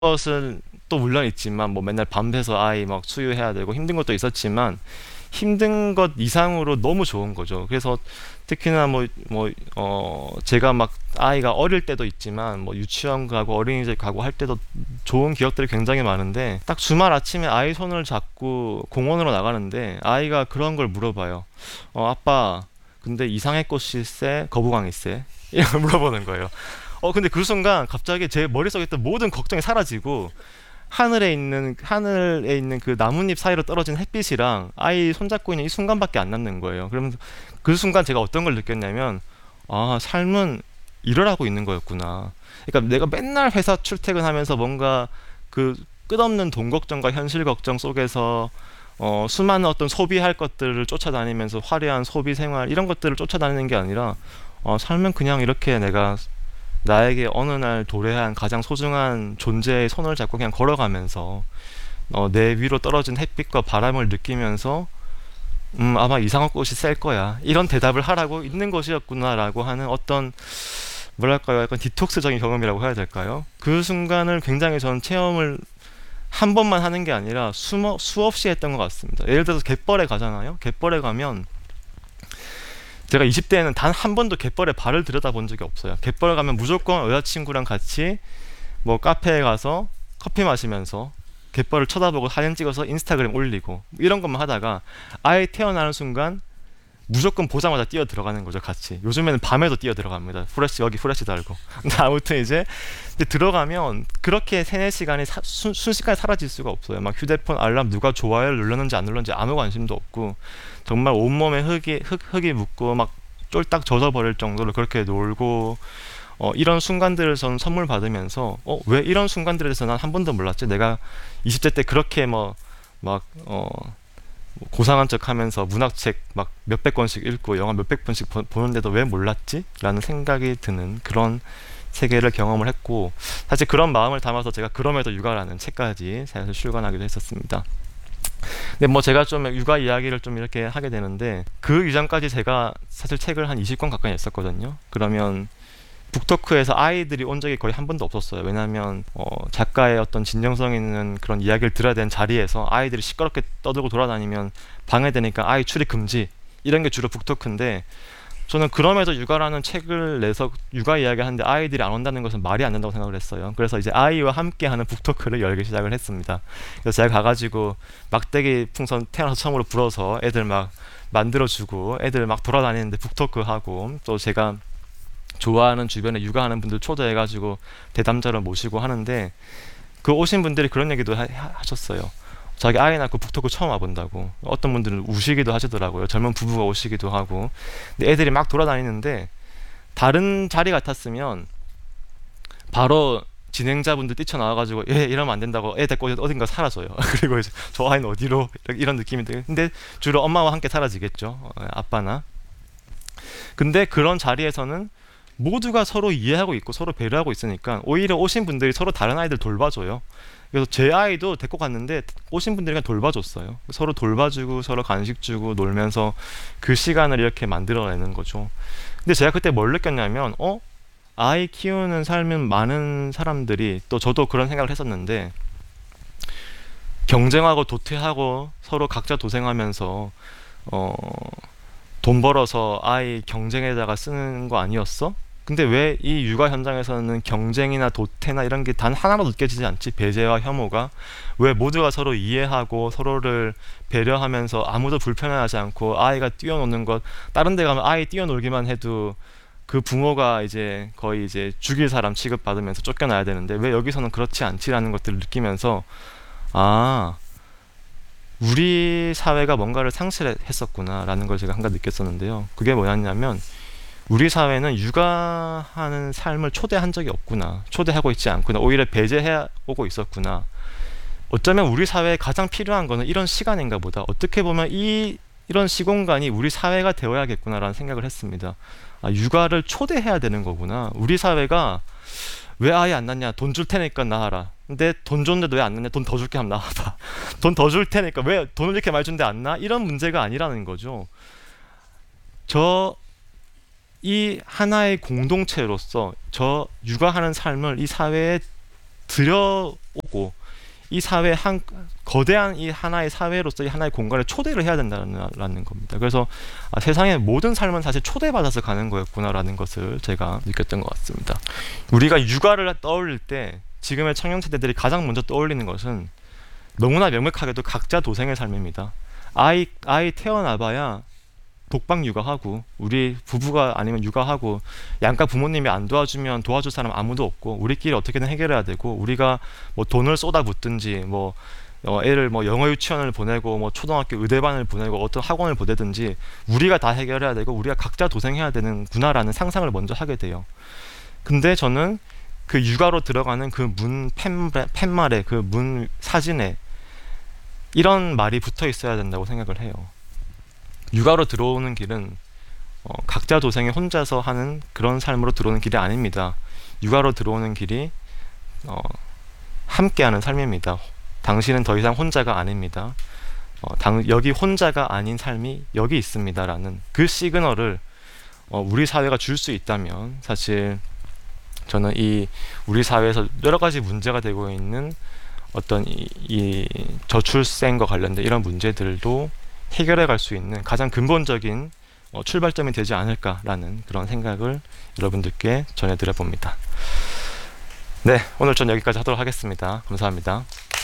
것은 또 물론 있지만 뭐 맨날 밤새서 아이 막 수유해야 되고 힘든 것도 있었지만 힘든 것 이상으로 너무 좋은 거죠. 그래서 특히나 제가 막 아이가 어릴 때도 있지만 뭐 유치원 가고 어린이집 가고 할 때도 좋은 기억들이 굉장히 많은데 딱 주말 아침에 아이 손을 잡고 공원으로 나가는데 아이가 그런 걸 물어봐요. 아빠, 근데 이상의 꽃이 세? 거부감이 세? 이런 걸 물어보는 거예요. 근데 그 순간 갑자기 제 머릿속에 있던 모든 걱정이 사라지고 하늘에 있는 그 나뭇잎 사이로 떨어진 햇빛이랑 아이 손잡고 있는 이 순간밖에 안 남는 거예요. 그러면서 그 순간 제가 어떤 걸 느꼈냐면, 아, 삶은 일을 하고 있는 거였구나. 그러니까 내가 맨날 회사 출퇴근하면서 뭔가 그 끝없는 돈 걱정과 현실 걱정 속에서 수많은 어떤 소비할 것들을 쫓아다니면서 화려한 소비 생활 이런 것들을 쫓아다니는 게 아니라 삶은 그냥 이렇게 내가 나에게 어느 날 도래한 가장 소중한 존재의 손을 잡고 그냥 걸어가면서 내 위로 떨어진 햇빛과 바람을 느끼면서 아마 이상한 꽃이 셀 거야 이런 대답을 하라고 있는 것이었구나라고 하는 어떤 뭐랄까요, 약간 디톡스적인 경험이라고 해야 될까요? 그 순간을 굉장히 저는 체험을 한 번만 하는 게 아니라 수없이 했던 것 같습니다. 예를 들어서 갯벌에 가잖아요. 갯벌에 가면 제가 20대에는 단 한 번도 갯벌에 발을 들여다본 적이 없어요. 갯벌 가면 무조건 여자친구랑 같이 뭐 카페에 가서 커피 마시면서 갯벌을 쳐다보고 사진 찍어서 인스타그램 올리고 이런 것만 하다가 아예 태어나는 순간 무조건 보자마자 뛰어 들어가는 거죠, 같이. 요즘에는 밤에도 뛰어 들어갑니다. 후레쉬, 여기 후레쉬 달고. 근데 아무튼 이제 들어가면 그렇게 3-4시간이 순식간에 사라질 수가 없어요. 막 휴대폰 알람 누가 좋아요를 눌렀는지 안 눌렀는지 아무 관심도 없고 정말 온몸에 흙이 묻고 막 쫄딱 젖어버릴 정도로 그렇게 놀고 이런 순간들을 저는 선물 받으면서 왜 이런 순간들에 대해서 난 한 번도 몰랐지? 내가 20대 때 그렇게 고상한 척 하면서 문학책 막 몇백 권씩 읽고 영화 몇백 편씩 보는데도 왜 몰랐지? 라는 생각이 드는 그런 세계를 경험을 했고, 사실 그런 마음을 담아서 제가 그럼에도 육아라는 책까지 사실 출간하기도 했었습니다. 근데 뭐 제가 좀 육아 이야기를 좀 이렇게 하게 되는데, 그 이전까지 제가 사실 책을 한 20권 가까이 냈었거든요. 그러면 북토크에서 아이들이 온 적이 거의 한 번도 없었어요. 왜냐하면 작가의 어떤 진정성 있는 그런 이야기를 들어야 되는 자리에서 아이들이 시끄럽게 떠들고 돌아다니면 방해되니까 아이 출입 금지 이런 게 주로 북토크인데, 저는 그럼에도 육아라는 책을 내서 육아 이야기 하는데 아이들이 안 온다는 것은 말이 안 된다고 생각을 했어요. 그래서 이제 아이와 함께 하는 북토크를 열기 시작을 했습니다. 그래서 제가 가가지고 막대기 풍선 태어나서 처음으로 불어서 애들 막 만들어주고 애들 막 돌아다니는데 북토크 하고, 또 제가 좋아하는 주변에 육아하는 분들 초대해가지고 대담자를 모시고 하는데, 그 오신 분들이 그런 얘기도 하셨어요. 자기 아이 낳고 북토크 처음 와본다고. 어떤 분들은 우시기도 하시더라고요. 젊은 부부가 오시기도 하고. 근데 애들이 막 돌아다니는데 다른 자리 같았으면 바로 진행자분들 뛰쳐나와가지고 이러면 안 된다고 애 데리고 어딘가 사라져요. 그리고 이제 저 아이는 어디로 이런 느낌이 들어요. 근데 주로 엄마와 함께 사라지겠죠. 아빠나. 근데 그런 자리에서는 모두가 서로 이해하고 있고 서로 배려하고 있으니까 오히려 오신 분들이 서로 다른 아이들 돌봐줘요. 그래서 제 아이도 데리고 갔는데 오신 분들이 그냥 돌봐줬어요. 서로 돌봐주고 서로 간식 주고 놀면서 그 시간을 이렇게 만들어내는 거죠. 근데 제가 그때 뭘 느꼈냐면 아이 키우는 삶은 많은 사람들이, 또 저도 그런 생각을 했었는데, 경쟁하고 도태하고 서로 각자 도생하면서 돈 벌어서 아이 경쟁에다가 쓰는 거 아니었어? 근데 왜 이 육아 현장에서는 경쟁이나 도태나 이런 게 단 하나도 느껴지지 않지? 배제와 혐오가. 왜 모두가 서로 이해하고 서로를 배려하면서 아무도 불편해하지 않고 아이가 뛰어노는 것, 다른 데 가면 아이 뛰어놀기만 해도 그 부모가 이제 거의 이제 죽일 사람 취급받으면서 쫓겨나야 되는데 왜 여기서는 그렇지 않지라는 것들을 느끼면서, 아, 우리 사회가 뭔가를 상실했었구나라는 걸 제가 한가 느꼈었는데요. 그게 뭐였냐면, 우리 사회는 육아하는 삶을 초대한 적이 없구나. 초대하고 있지 않구나. 오히려 배제해 오고 있었구나. 어쩌면 우리 사회에 가장 필요한 거는 이런 시간인가 보다. 어떻게 보면 이런 시공간이 우리 사회가 되어야겠구나라는 생각을 했습니다. 아, 육아를 초대해야 되는 거구나. 우리 사회가 왜 아예 안 낳냐? 돈 줄 테니까 낳아라. 근데 돈 줬는데도 왜 안 낳냐? 돈 더 줄게 하면 나와봐. 돈 더 줄 테니까 왜 돈을 이렇게 많이 준데 안 낳아? 이런 문제가 아니라는 거죠. 저 이 하나의 공동체로서 저 육아하는 삶을 이 사회에 들여오고 이 사회 한 거대한 이 하나의 사회로서 이 하나의 공간을 초대를 해야 된다는 겁니다. 그래서 세상의 모든 삶은 사실 초대받아서 가는 거였구나라는 것을 제가 느꼈던 것 같습니다. 우리가 육아를 떠올릴 때 지금의 청년 세대들이 가장 먼저 떠올리는 것은 너무나 명백하게도 각자 도생의 삶입니다. 아이 태어나봐야 독박 육아하고 우리 부부가 아니면 육아하고 양가 부모님이 안 도와주면 도와줄 사람 아무도 없고 우리끼리 어떻게든 해결해야 되고 우리가 뭐 돈을 쏟아붓든지 뭐 애를 뭐 영어 유치원을 보내고 뭐 초등학교 의대반을 보내고 어떤 학원을 보내든지 우리가 다 해결해야 되고 우리가 각자 도생해야 되는구나라는 상상을 먼저 하게 돼요. 근데 저는 그 육아로 들어가는 그 문 팻말에 그 문 사진에 이런 말이 붙어 있어야 된다고 생각을 해요. 육아로 들어오는 길은 각자 도생에 혼자서 하는 그런 삶으로 들어오는 길이 아닙니다. 육아로 들어오는 길이 함께하는 삶입니다. 당신은 더 이상 혼자가 아닙니다. 여기 혼자가 아닌 삶이 여기 있습니다라는 그 시그널을 우리 사회가 줄 수 있다면 사실 저는 이 우리 사회에서 여러 가지 문제가 되고 있는 어떤 이 저출생과 관련된 이런 문제들도 해결해 갈 수 있는 가장 근본적인 출발점이 되지 않을까라는 그런 생각을 여러분들께 전해드려 봅니다. 네, 오늘 전 여기까지 하도록 하겠습니다. 감사합니다.